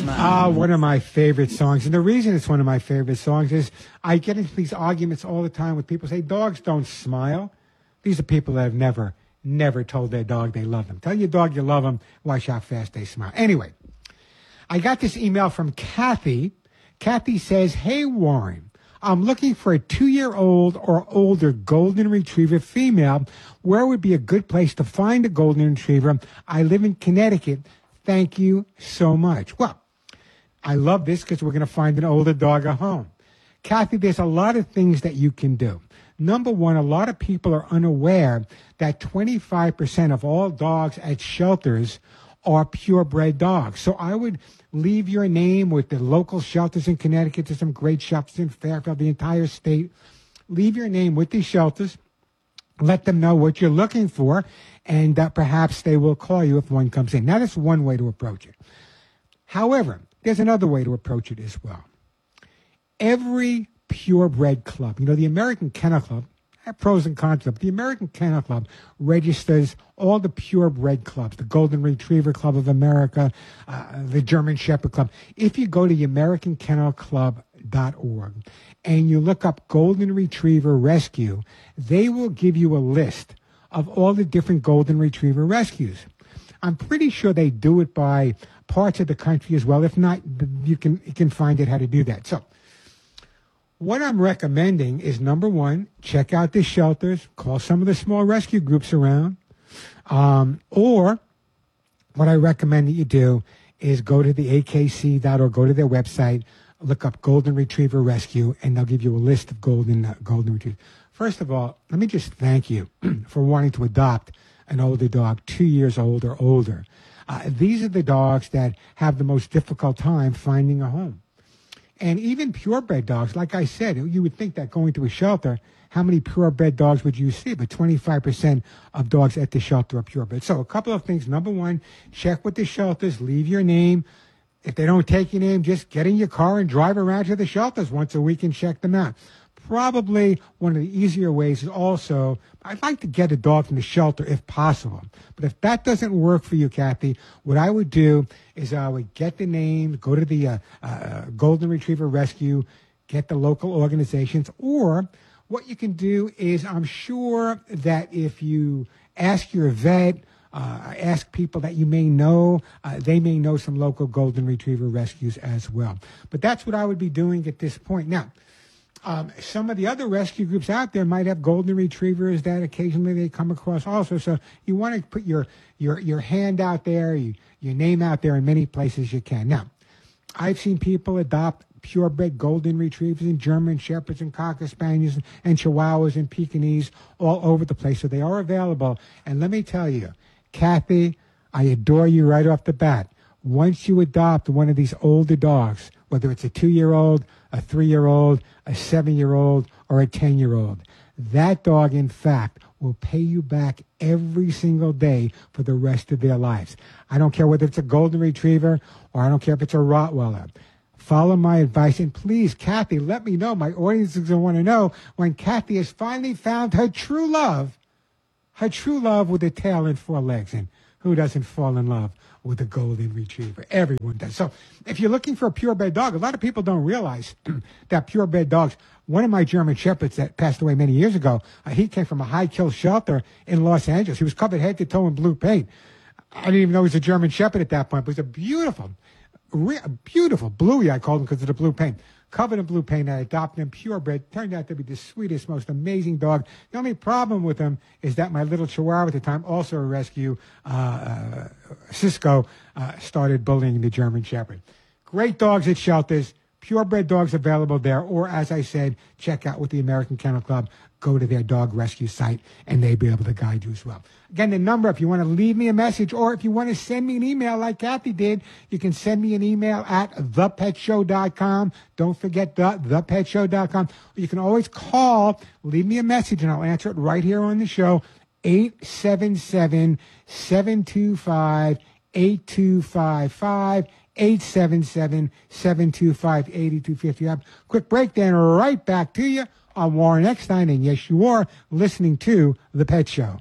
Ah, one of my favorite songs. And the reason it's one of my favorite songs is I get into these arguments all the time with people who say dogs don't smile. These are people that have never told their dog they love them. Tell your dog you love them. Watch how fast they smile. Anyway, I got this email from Kathy. Kathy says, "Hey, Warren, I'm looking for a 2-year-old or older golden retriever female. Where would be a good place to find a golden retriever? I live in Connecticut. Thank you so much." Well, I love this because we're going to find an older dog at home. Kathy, there's a lot of things that you can do. Number one, a lot of people are unaware that 25% of all dogs at shelters are purebred dogs. So I would leave your name with the local shelters in Connecticut. There's some great shelters in Fairfield, the entire state. Leave your name with these shelters. Let them know what you're looking for, and perhaps they will call you if one comes in. Now, that's one way to approach it. However, there's another way to approach it as well. Every purebred club, the American Kennel Club, have pros and cons, but the American Kennel Club registers all the purebred clubs, the Golden Retriever Club of America, the German Shepherd Club. If you go to AmericanKennelClub.org and you look up Golden Retriever Rescue, they will give you a list of all the different Golden Retriever rescues. I'm pretty sure they do it by parts of the country as well. If not, you can find out how to do that. So what I'm recommending is, number one, check out the shelters, call some of the small rescue groups around, or what I recommend that you do is go to the AKC.org, go to their website, look up Golden Retriever Rescue, and they'll give you a list of golden retrievers. First of all, let me just thank you for wanting to adopt an older dog, 2 years old or older. These are the dogs that have the most difficult time finding a home. And even purebred dogs, like I said, you would think that going to a shelter, how many purebred dogs would you see? But 25% of dogs at the shelter are purebred. So a couple of things. Number one, check with the shelters, leave your name. If they don't take your name, just get in your car and drive around to the shelters once a week and check them out. Probably one of the easier ways is also, I'd like to get a dog from the shelter if possible. But if that doesn't work for you, Kathy, what I would do is I would get the names, go to the Golden Retriever Rescue, get the local organizations, or what you can do is I'm sure that if you ask your vet, ask people that you may know, they may know some local Golden Retriever rescues as well. But that's what I would be doing at this point. Now, some of the other rescue groups out there might have golden retrievers that occasionally they come across also. So you want to put your hand out there, your name out there in many places you can. Now, I've seen people adopt purebred golden retrievers and German shepherds and cocker spaniels and chihuahuas and Pekingese all over the place. So they are available. And let me tell you, Kathy, I adore you right off the bat. Once you adopt one of these older dogs, whether it's a 2-year-old, a 3-year-old, a 7-year-old, or a 10-year-old, that dog, in fact, will pay you back every single day for the rest of their lives. I don't care whether it's a golden retriever or I don't care if it's a Rottweiler. Follow my advice, and please, Kathy, let me know. My audience is going to want to know when Kathy has finally found her true love with a tail and 4 legs. And who doesn't fall in love with a golden retriever? Everyone does. So if you're looking for a purebred dog, a lot of people don't realize that purebred dogs, one of my German shepherds that passed away many years ago, he came from a high-kill shelter in Los Angeles. He was covered head to toe in blue paint. I didn't even know he was a German shepherd at that point, but he was a beautiful Bluey, I called him because of the blue paint. Covered in blue paint. I adopted him purebred. Turned out to be the sweetest, most amazing dog. The only problem with him is that my little Chihuahua at the time, also a rescue, Cisco, started bullying the German Shepherd. Great dogs at shelters. Purebred dogs available there. Or, as I said, check out with the American Kennel Club. Go to their dog rescue site, and they'll be able to guide you as well. Again, the number, if you want to leave me a message or if you want to send me an email like Kathy did, you can send me an email at thepetshow.com. Don't forget thepetshow.com. You can always call, leave me a message, and I'll answer it right here on the show, 877-725-8255, 877-725-8255. Quick break, then right back to you. I'm Warren Eckstein, and yes, you are listening to The Pet Show.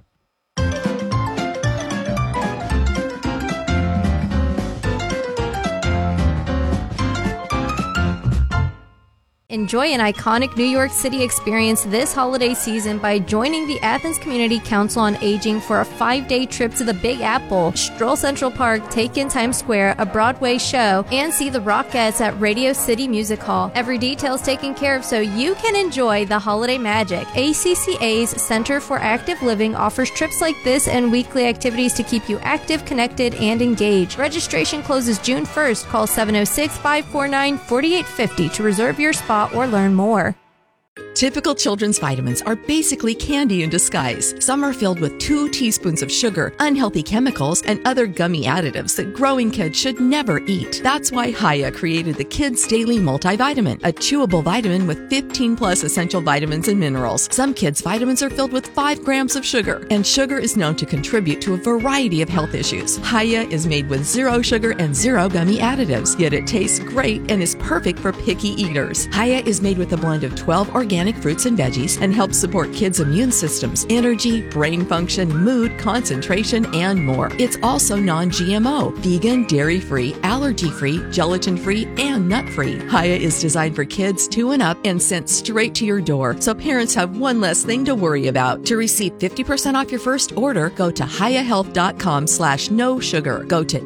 Enjoy an iconic New York City experience this holiday season by joining the Athens Community Council on Aging for a 5-day trip to the Big Apple, stroll Central Park, take in Times Square, a Broadway show, and see the Rockettes at Radio City Music Hall. Every detail is taken care of so you can enjoy the holiday magic. ACCA's Center for Active Living offers trips like this and weekly activities to keep you active, connected, and engaged. Registration closes June 1st. Call 706-549-4850 to reserve your spot or learn more. Typical children's vitamins are basically candy in disguise. Some are filled with 2 teaspoons of sugar, unhealthy chemicals, and other gummy additives that growing kids should never eat. That's why Hiya created the Kids Daily Multivitamin, a chewable vitamin with 15 plus essential vitamins and minerals. Some kids' vitamins are filled with 5 grams of sugar, and sugar is known to contribute to a variety of health issues. Hiya is made with 0 sugar and 0 gummy additives, yet it tastes great and is perfect for picky eaters. Hiya is made with a blend of 12 organic fruits and veggies and helps support kids' immune systems, energy, brain function, mood, concentration, and more. It's also non-GMO, vegan, dairy-free, allergy-free, gelatin-free, and nut-free. Hiya is designed for kids 2 and up and sent straight to your door, so parents have one less thing to worry about. To receive 50% off your first order, go to hiyahealth.com/no sugar. Go to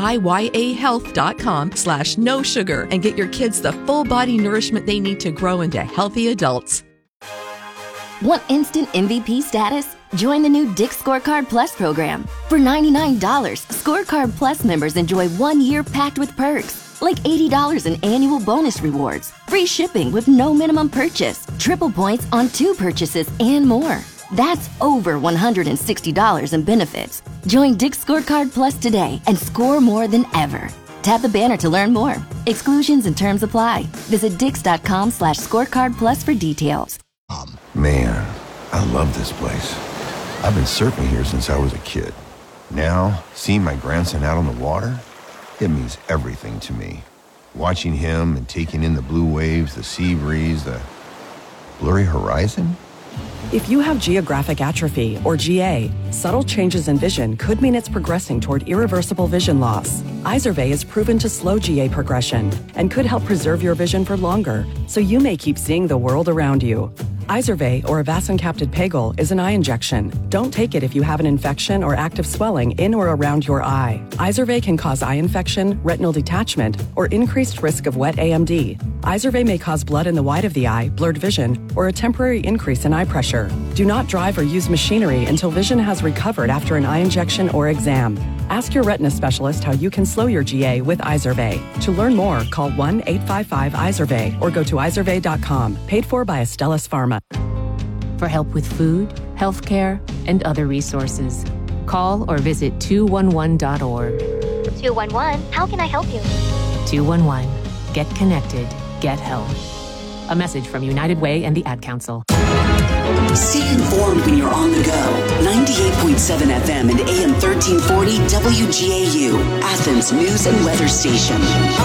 hiyahealth.com/no sugar and get your kids the full body nourishment they need to grow into healthy adults. Want instant MVP status? Join the new Dick's Scorecard Plus program. For $99, Scorecard Plus members enjoy 1 year packed with perks, like $80 in annual bonus rewards, free shipping with no minimum purchase, triple points on 2 purchases, and more. That's over $160 in benefits. Join Dick's Scorecard Plus today and score more than ever. Tap the banner to learn more. Exclusions and terms apply. Visit dix.com/scorecard plus for details. Man, I love this place. I've been surfing here since I was a kid. Now, seeing my grandson out on the water, it means everything to me. Watching him and taking in the blue waves, the sea breeze, the blurry horizon. If you have geographic atrophy, or GA, subtle changes in vision could mean it's progressing toward irreversible vision loss. Izervay is proven to slow GA progression and could help preserve your vision for longer, so you may keep seeing the world around you. Izervay, or avacincaptad pegol, is an eye injection. Don't take it if you have an infection or active swelling in or around your eye. Izervay can cause eye infection, retinal detachment, or increased risk of wet AMD. Izervay may cause blood in the white of the eye, blurred vision, or a temporary increase in eye pressure. Do not drive or use machinery until vision has recovered after an eye injection or exam. Ask your retina specialist how you can slow your GA with Izervay. To learn more, call 1-855-IZERVAY or go to izervay.com. Paid for by Astellas Pharma. For help with food, healthcare, and other resources, call or visit 211.org. 211, how can I help you? 211, get connected, get help. A message from United Way and the Ad Council. Stay informed when you're on the go. 98.7 FM and AM 1340 WGAU, Athens News and Weather Station.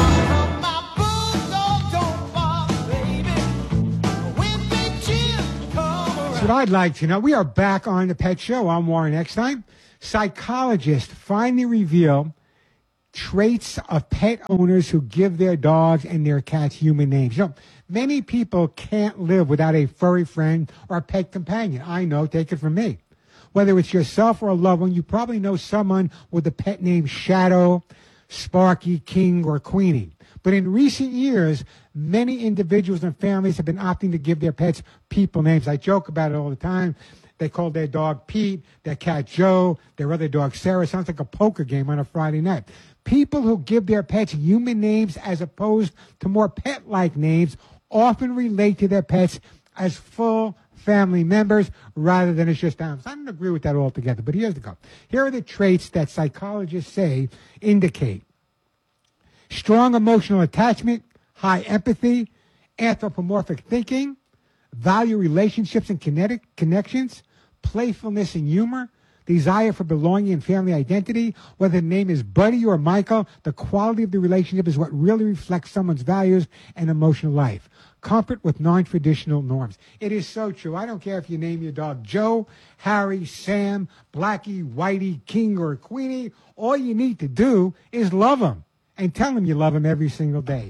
What I'd like to know, we are back on the Pet Show. I'm Warren Eckstein. Psychologists finally reveal traits of pet owners who give their dogs and their cats human names. You know, many people can't live without a furry friend or a pet companion. I know, take it from me. Whether it's yourself or a loved one, you probably know someone with a pet named Shadow, Sparky, King, or Queenie. But in recent years, many individuals and families have been opting to give their pets people names. I joke about it all the time. They call their dog Pete, their cat Joe, their other dog Sarah. Sounds like a poker game on a Friday night. People who give their pets human names as opposed to more pet-like names often relate to their pets as full family members rather than as just animals. I don't agree with that altogether, but here's the go. Here are the traits that psychologists say indicate strong emotional attachment, high empathy, anthropomorphic thinking, value relationships and connections, playfulness and humor, desire for belonging and family identity. Whether the name is Buddy or Michael, the quality of the relationship is what really reflects someone's values and emotional life. Comfort with non-traditional norms. It is so true. I don't care if you name your dog Joe, Harry, Sam, Blackie, Whitey, King, or Queenie. All you need to do is love them. and tell them you love them every single day.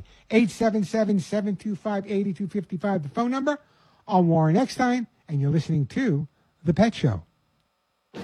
877-725-8255, the phone number. I'm Warren Eckstein, and you're listening to The Pet Show.